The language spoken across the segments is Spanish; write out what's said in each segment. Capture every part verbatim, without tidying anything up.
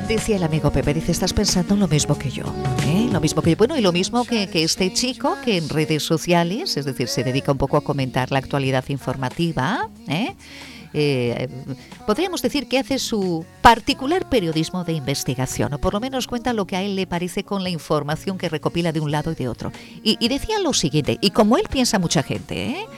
Decía el amigo Pepe, dice, estás pensando lo mismo que yo, ¿eh? Lo mismo que yo. Bueno, y lo mismo que, que este chico que en redes sociales, es decir, se dedica un poco a comentar la actualidad informativa, ¿eh? Eh, podríamos decir que hace su particular periodismo de investigación, o por lo menos cuenta lo que a él le parece con la información que recopila de un lado y de otro. Y, y decía lo siguiente, y como él piensa mucha gente, ¿eh?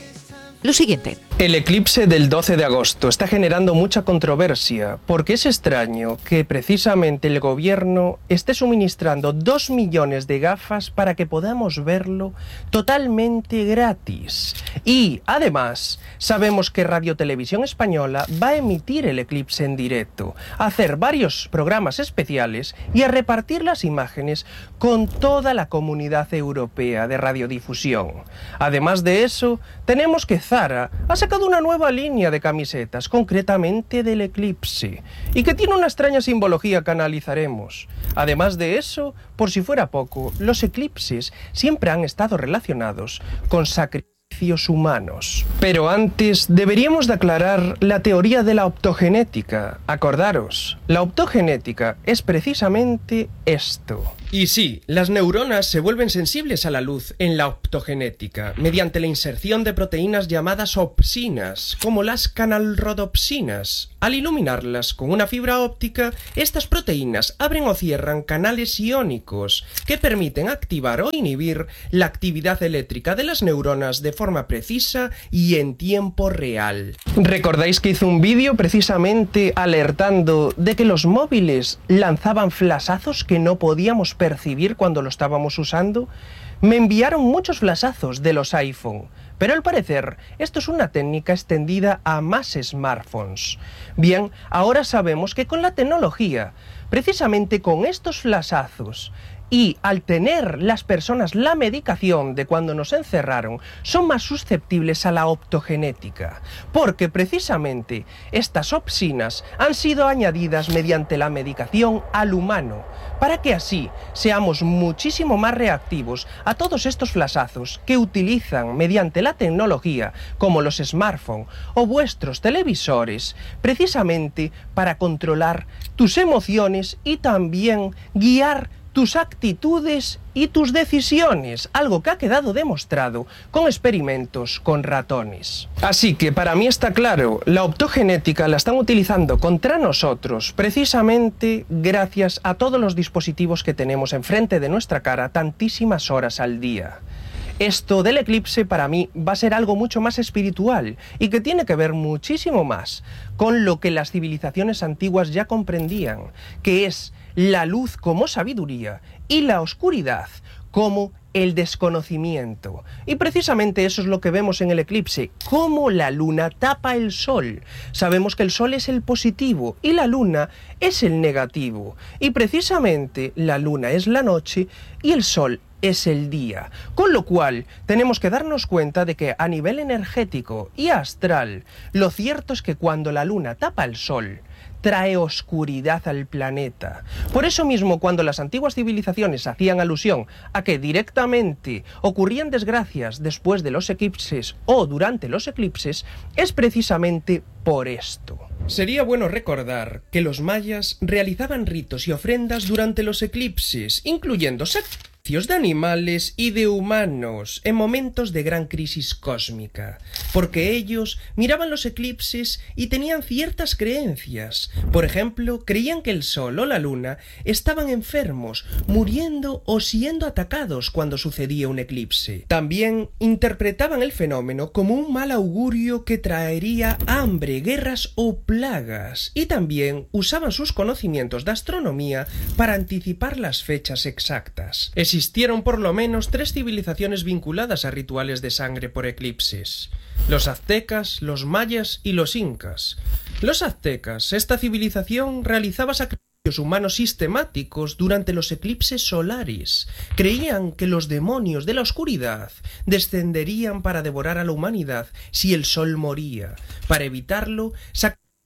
Lo siguiente. El eclipse del doce de agosto está generando mucha controversia porque es extraño que precisamente el gobierno esté suministrando dos millones de gafas para que podamos verlo totalmente gratis. Y además sabemos que Radio Televisión Española va a emitir el eclipse en directo, a hacer varios programas especiales y a repartir las imágenes con toda la comunidad europea de radiodifusión. Además de eso, tenemos que Zara ha sacado una nueva línea de camisetas, concretamente del eclipse, y que tiene una extraña simbología que analizaremos. Además de eso, por si fuera poco, los eclipses siempre han estado relacionados con sacrificios humanos. Pero antes deberíamos de aclarar la teoría de la optogenética. Acordaros, la optogenética es precisamente esto. Y sí, las neuronas se vuelven sensibles a la luz en la optogenética, mediante la inserción de proteínas llamadas opsinas, como las canalrodopsinas. Al iluminarlas con una fibra óptica, estas proteínas abren o cierran canales iónicos, que permiten activar o inhibir la actividad eléctrica de las neuronas de forma precisa y en tiempo real. ¿Recordáis que hice un vídeo precisamente alertando de que los móviles lanzaban flashazos que no podíamos percibir cuando lo estábamos usando? Me enviaron muchos flashazos de los iPhone, pero al parecer esto es una técnica extendida a más smartphones. Bien, ahora sabemos que con la tecnología, precisamente con estos flashazos, y al tener las personas la medicación de cuando nos encerraron, son más susceptibles a la optogenética, porque precisamente estas opsinas han sido añadidas mediante la medicación al humano, para que así seamos muchísimo más reactivos a todos estos flashazos que utilizan mediante la tecnología, como los smartphones o vuestros televisores, precisamente para controlar tus emociones y también guiar tus actitudes y tus decisiones, algo que ha quedado demostrado con experimentos con ratones. Así que para mí está claro, la optogenética la están utilizando contra nosotros precisamente gracias a todos los dispositivos que tenemos enfrente de nuestra cara tantísimas horas al día. Esto del eclipse para mí va a ser algo mucho más espiritual y que tiene que ver muchísimo más con lo que las civilizaciones antiguas ya comprendían, que es la luz como sabiduría y la oscuridad como el desconocimiento. Y precisamente eso es lo que vemos en el eclipse, cómo la luna tapa el sol. Sabemos que el sol es el positivo y la luna es el negativo. Y precisamente la luna es la noche y el sol es el día, con lo cual tenemos que darnos cuenta de que a nivel energético y astral, lo cierto es que cuando la luna tapa el sol, trae oscuridad al planeta. Por eso mismo, cuando las antiguas civilizaciones hacían alusión a que directamente ocurrían desgracias después de los eclipses o durante los eclipses, es precisamente por esto. Sería bueno recordar que los mayas realizaban ritos y ofrendas durante los eclipses, incluyendo sacrificios de animales y de humanos en momentos de gran crisis cósmica, porque ellos miraban los eclipses y tenían ciertas creencias. Por ejemplo, creían que el sol o la luna estaban enfermos, muriendo o siendo atacados cuando sucedía un eclipse. También interpretaban el fenómeno como un mal augurio que traería hambre, guerras o plagas, y también usaban sus conocimientos de astronomía para anticipar las fechas exactas. Existieron por lo menos tres civilizaciones vinculadas a rituales de sangre por eclipses: los aztecas, los mayas y los incas. Los aztecas, esta civilización realizaba sacrificios humanos sistemáticos durante los eclipses solares. Creían que los demonios de la oscuridad descenderían para devorar a la humanidad si el sol moría. Para evitarlo, sacrificaban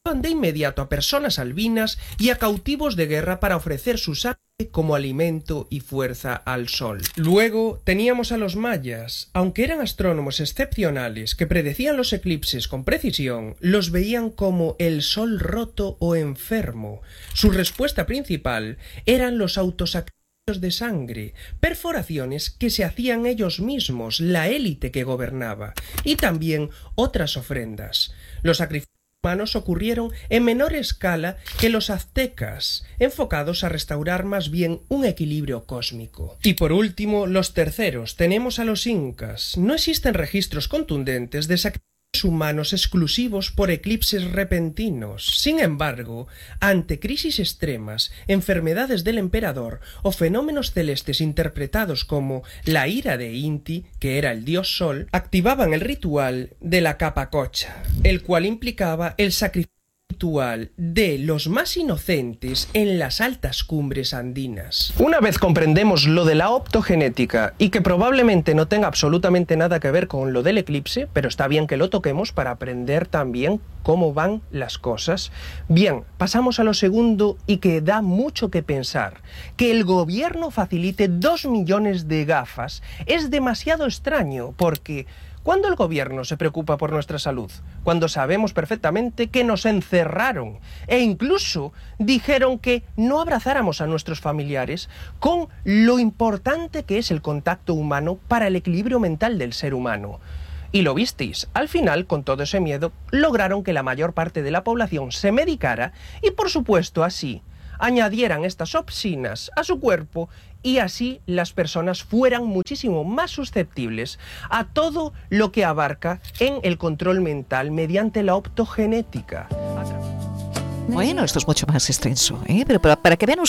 de inmediato a personas albinas y a cautivos de guerra para ofrecer su sangre como alimento y fuerza al sol. Luego teníamos a los mayas. Aunque eran astrónomos excepcionales que predecían los eclipses con precisión, los veían como el sol roto o enfermo. Su respuesta principal eran los autosacrificios de sangre, perforaciones que se hacían ellos mismos, la élite que gobernaba, y también otras ofrendas. Los sacrificios humanos ocurrieron en menor escala que los aztecas, enfocados a restaurar más bien un equilibrio cósmico. Y por último, los terceros, tenemos a los incas. No existen registros contundentes de sacrificios humanos exclusivos por eclipses repentinos. Sin embargo, ante crisis extremas, enfermedades del emperador o fenómenos celestes interpretados como la ira de Inti, que era el dios sol, activaban el ritual de la capacocha, el cual implicaba el sacrificio ritual de los más inocentes en las altas cumbres andinas. Una vez comprendemos lo de la optogenética y que probablemente no tenga absolutamente nada que ver con lo del eclipse, pero está bien que lo toquemos para aprender también cómo van las cosas. Bien, pasamos a lo segundo y que da mucho que pensar. Que el gobierno facilite dos millones de gafas es demasiado extraño porque ¿cuándo el gobierno se preocupa por nuestra salud? Cuando sabemos perfectamente que nos encerraron e incluso dijeron que no abrazáramos a nuestros familiares con lo importante que es el contacto humano para el equilibrio mental del ser humano. Y lo visteis, al final, con todo ese miedo, lograron que la mayor parte de la población se medicara y, por supuesto, así añadieran estas opsinas a su cuerpo y así las personas fueran muchísimo más susceptibles a todo lo que abarca en el control mental mediante la optogenética. Bueno, esto es mucho más extenso, ¿eh? Pero para, para que vean